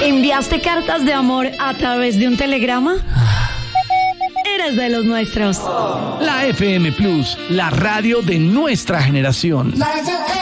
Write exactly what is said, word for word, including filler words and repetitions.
¿Enviaste cartas de amor a través de un telegrama? Eres de los nuestros. La F M Plus, la radio de nuestra generación.